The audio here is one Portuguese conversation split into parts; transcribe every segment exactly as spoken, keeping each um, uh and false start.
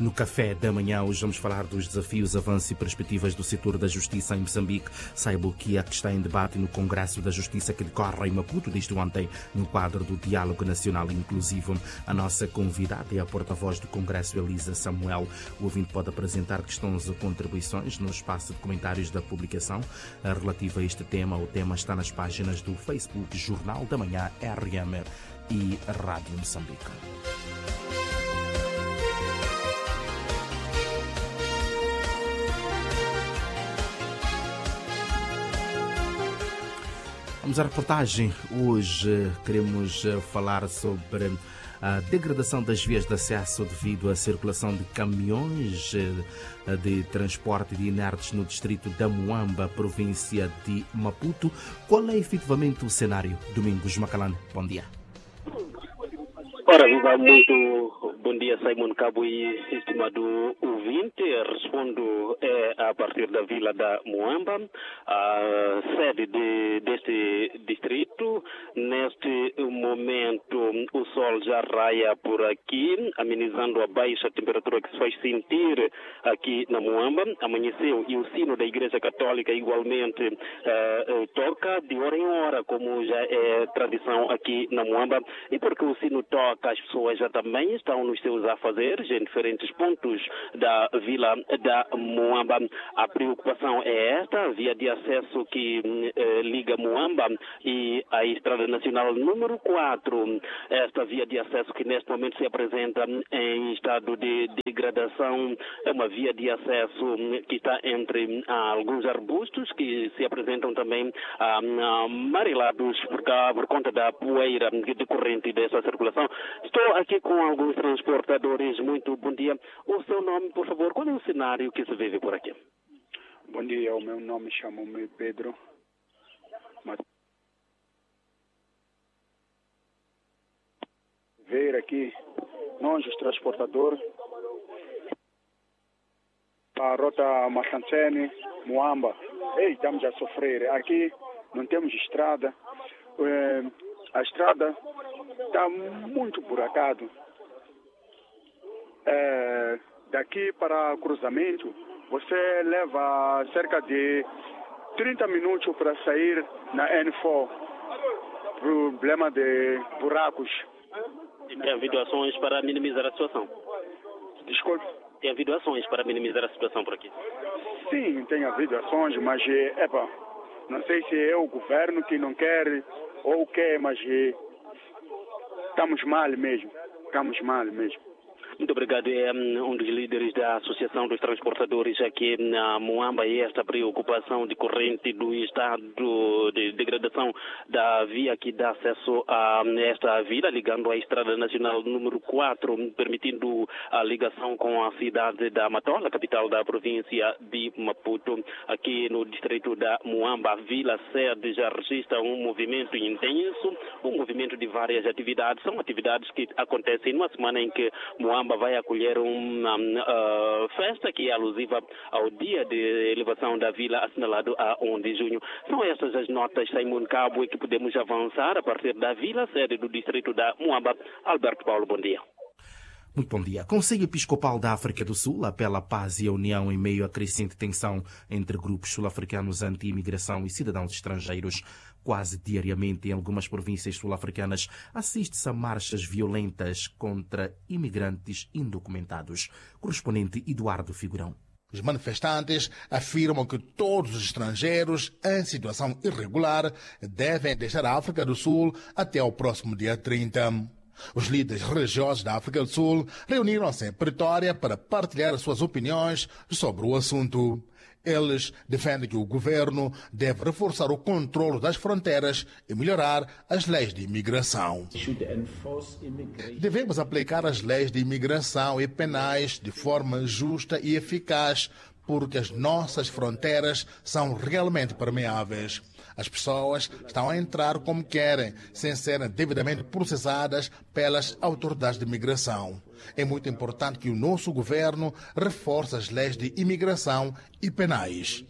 No café da manhã, hoje vamos falar dos desafios, avanços e perspectivas do setor da justiça em Moçambique. Saiba o que é que está em debate no Congresso da Justiça que decorre em Maputo desde ontem, no quadro do Diálogo Nacional Inclusivo. A nossa convidada é a porta-voz do Congresso, Elisa Samuel. O ouvinte pode apresentar questões ou contribuições no espaço de comentários da publicação relativa a este tema. O tema está nas páginas do Facebook, Jornal da Manhã, R M e Rádio Moçambique. Vamos à reportagem. Hoje queremos falar sobre a degradação das vias de acesso devido à circulação de caminhões de transporte de inertes no distrito da Muamba, província de Maputo. Qual é efetivamente o cenário? Domingos Macalane, bom dia. Ora, viva, muito bom dia, Simon Cabo e estimado ouvinte. Respondo é, a partir da vila da Muamba, a sede de, deste distrito. Neste momento, o sol já raia por aqui, amenizando a baixa temperatura que se faz sentir aqui na Muamba. Amanheceu e o sino da Igreja Católica igualmente eh, toca de hora em hora, como já é tradição aqui na Muamba. E porque o sino toca, as pessoas já também estão nos seus afazeres em diferentes pontos da vila da Muamba. A preocupação é esta: a via de acesso que eh, liga Muamba e a Estrada Nacional número quatro. Esta via de acesso que neste momento se apresenta em estado de degradação é uma via de acesso que está entre ah, alguns arbustos que se apresentam também ah, amarelados por, cá, por conta da poeira decorrente dessa circulação. Estou aqui com alguns transportadores. Muito bom dia. O seu nome, por favor? Qual é o cenário que se vive por aqui? Bom dia, o meu nome chama-me Pedro. Ver aqui, nós os transportadores, a rota Machancene, Muamba. Ei, estamos a sofrer. Aqui não temos estrada. É, a estrada está muito buracado. É, daqui para cruzamento, você leva cerca de trinta minutos para sair na N quatro. Problema de buracos. E tem havido ações para minimizar a situação? Desculpe? Tem havido ações para minimizar a situação por aqui? Sim, tem havido ações, mas epa, não sei se é o governo que não quer ou o que, mas estamos mal mesmo, estamos mal mesmo. Muito obrigado. É um dos líderes da Associação dos Transportadores aqui na Muamba, e esta preocupação decorrente do estado de degradação da via que dá acesso a esta vila, ligando a Estrada Nacional número quatro, permitindo a ligação com a cidade da Matola, capital da província de Maputo. Aqui no distrito da Muamba, a vila sede já registra um movimento intenso, um movimento de várias atividades. São atividades que acontecem numa semana em que Muamba vai acolher uma uh, festa que é alusiva ao dia de elevação da vila, assinalado a um de junho. São estas as notas, Simon Cabo, que podemos avançar a partir da vila, sede do distrito da Muamba. Alberto Paulo, bom dia. Muito bom dia. Conselho Episcopal da África do Sul apela à paz e à união em meio à crescente tensão entre grupos sul-africanos anti-imigração e cidadãos estrangeiros. Quase diariamente, em algumas províncias sul-africanas, assiste-se a marchas violentas contra imigrantes indocumentados. Correspondente Eduardo Figurão. Os manifestantes afirmam que todos os estrangeiros em situação irregular devem deixar a África do Sul até ao próximo dia trinta. Os líderes religiosos da África do Sul reuniram-se em Pretória para partilhar suas opiniões sobre o assunto. Eles defendem que o governo deve reforçar o controle das fronteiras e melhorar as leis de imigração. Devemos aplicar as leis de imigração e penais de forma justa e eficaz, porque as nossas fronteiras são realmente permeáveis. As pessoas estão a entrar como querem, sem serem devidamente processadas pelas autoridades de imigração. É muito importante que o nosso governo reforce as leis de imigração e penais.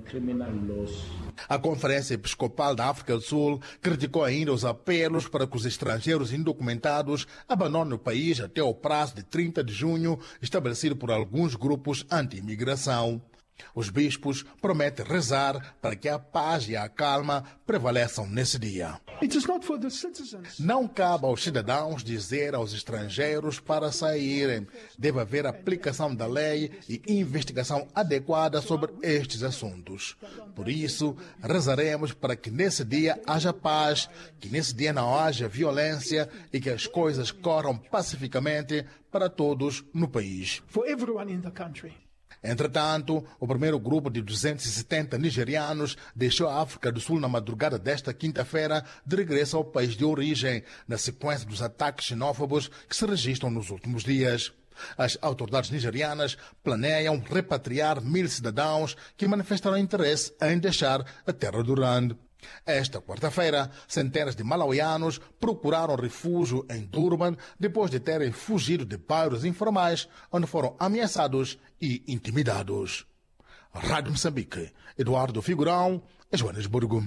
A Conferência Episcopal da África do Sul criticou ainda os apelos para que os estrangeiros indocumentados abandonem o país até o prazo de trinta de junho, estabelecido por alguns grupos anti-imigração. Os bispos prometem rezar para que a paz e a calma prevaleçam nesse dia. Não cabe aos cidadãos dizer aos estrangeiros para saírem. Deve haver aplicação da lei e investigação adequada sobre estes assuntos. Por isso, rezaremos para que nesse dia haja paz, que nesse dia não haja violência e que as coisas corram pacificamente para todos no país. Entretanto, o primeiro grupo de duzentos e setenta nigerianos deixou a África do Sul na madrugada desta quinta-feira de regresso ao país de origem, na sequência dos ataques xenófobos que se registram nos últimos dias. As autoridades nigerianas planeiam repatriar mil cidadãos que manifestaram interesse em deixar a terra do Rand. Esta quarta-feira, centenas de malauianos procuraram refúgio em Durban depois de terem fugido de bairros informais onde foram ameaçados e intimidados. Rádio Moçambique, Eduardo Figurão, Joanesburgo.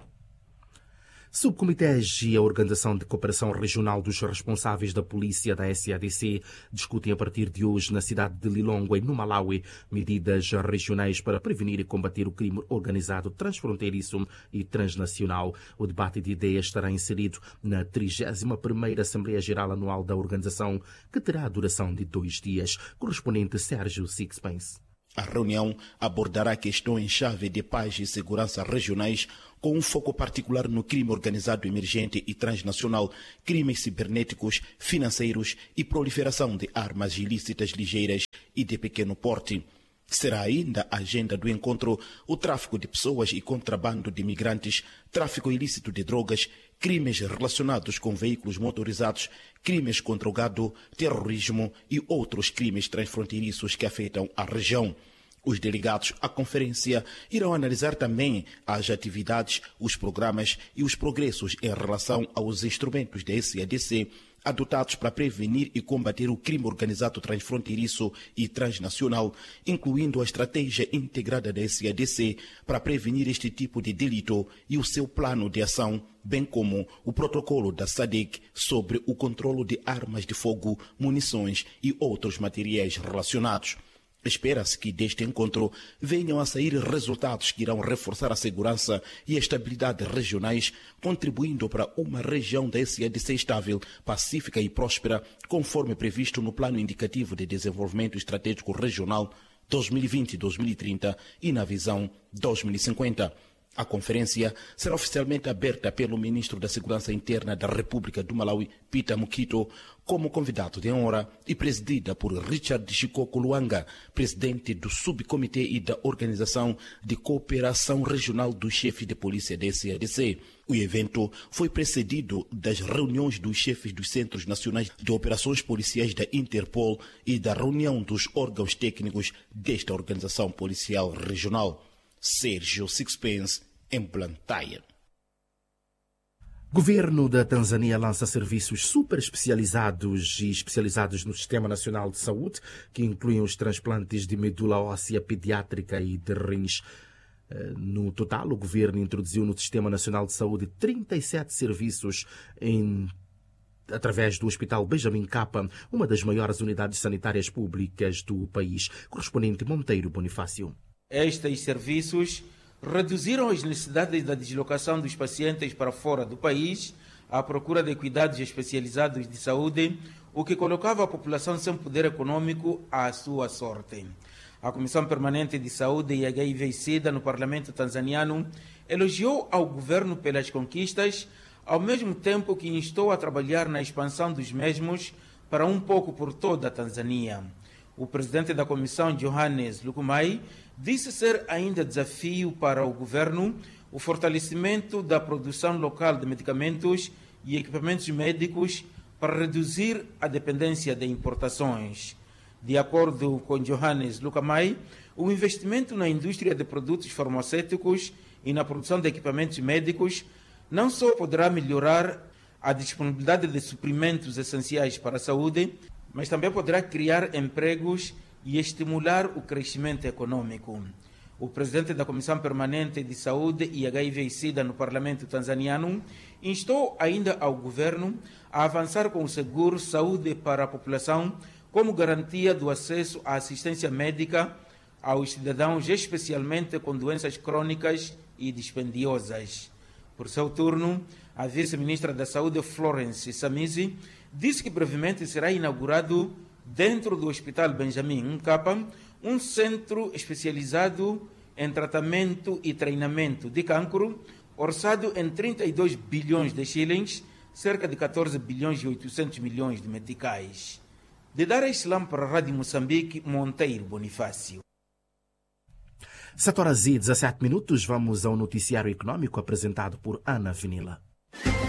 Subcomitês e a Organização de Cooperação Regional dos responsáveis da Polícia da S A D C discutem a partir de hoje na cidade de Lilongwe, no Malawi, medidas regionais para prevenir e combater o crime organizado transfronteiriço e transnacional. O debate de ideias estará inserido na trigésima primeira Assembleia Geral Anual da organização, que terá a duração de dois dias. Correspondente Sérgio Sixpence. A reunião abordará questões-chave de paz e segurança regionais, com um foco particular no crime organizado emergente e transnacional, crimes cibernéticos, financeiros e proliferação de armas ilícitas ligeiras e de pequeno porte. Será ainda a agenda do encontro o tráfico de pessoas e contrabando de imigrantes, tráfico ilícito de drogas, crimes relacionados com veículos motorizados, crimes contra o gado, terrorismo e outros crimes transfronteiriços que afetam a região. Os delegados à conferência irão analisar também as atividades, os programas e os progressos em relação aos instrumentos da S A D C adotados para prevenir e combater o crime organizado transfronteiriço e transnacional, incluindo a estratégia integrada da S A D C para prevenir este tipo de delito e o seu plano de ação, bem como o protocolo da S A D C sobre o controlo de armas de fogo, munições e outros materiais relacionados. Espera-se que deste encontro venham a sair resultados que irão reforçar a segurança e a estabilidade regionais, contribuindo para uma região da S A D C estável, pacífica e próspera, conforme previsto no Plano Indicativo de Desenvolvimento Estratégico Regional dois mil e vinte a dois mil e trinta e na Visão dois mil e cinquenta. A conferência será oficialmente aberta pelo Ministro da Segurança Interna da República do Malawi, Peter Mukito, como convidado de honra e presidida por Richard Chikoko Luanga, presidente do Subcomitê e da Organização de Cooperação Regional dos Chefes de Polícia da S A D C. O evento foi precedido das reuniões dos chefes dos Centros Nacionais de Operações Policiais da Interpol e da reunião dos órgãos técnicos desta organização policial regional. Sérgio Sixpence, em Blantyre. Governo da Tanzânia lança serviços super especializados e especializados no Sistema Nacional de Saúde, que incluem os transplantes de medula óssea pediátrica e de rins. No total, o governo introduziu no Sistema Nacional de Saúde trinta e sete serviços em através do Hospital Benjamin Kappa, uma das maiores unidades sanitárias públicas do país. Correspondente Monteiro Bonifácio. Estes serviços reduziram as necessidades da deslocação dos pacientes para fora do país à procura de cuidados especializados de saúde, o que colocava a população sem poder econômico à sua sorte. A Comissão Permanente de Saúde e H I V e SIDA no Parlamento tanzaniano elogiou ao governo pelas conquistas, ao mesmo tempo que instou a trabalhar na expansão dos mesmos para um pouco por toda a Tanzânia. O presidente da comissão, Johannes Lukumai, disse ser ainda desafio para o governo o fortalecimento da produção local de medicamentos e equipamentos médicos para reduzir a dependência de importações. De acordo com Johannes Lucamay, o investimento na indústria de produtos farmacêuticos e na produção de equipamentos médicos não só poderá melhorar a disponibilidade de suprimentos essenciais para a saúde, mas também poderá criar empregos e estimular o crescimento econômico. O presidente da Comissão Permanente de Saúde e H I V e SIDA no Parlamento tanzaniano instou ainda ao governo a avançar com o seguro saúde para a população como garantia do acesso à assistência médica aos cidadãos, especialmente com doenças crônicas e dispendiosas. Por seu turno, a vice-ministra da Saúde, Florence Samizi, disse que brevemente será inaugurado dentro do Hospital Benjamin Mkapa um centro especializado em tratamento e treinamento de cancro, orçado em trinta e dois bilhões de shillings, cerca de catorze bilhões e oitocentos milhões de meticais. De Dar es Salaam para a Rádio Moçambique, Monteiro Bonifácio. sete horas e dezessete minutos, vamos ao noticiário econômico apresentado por Ana Vinila.